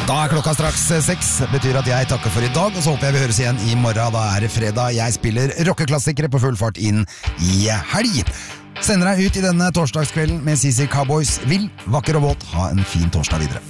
Da klokka straks 6, betyr at jeg takker for i dag, og så håper jeg vi høres igjen i morgen. Da det fredag. Jeg spiller rockeklassikere på full fart inn i helg. Sender deg ut i denne torsdagskvelden med CC Cowboys. Vill, vakker og våt. Ha en fin torsdag videre.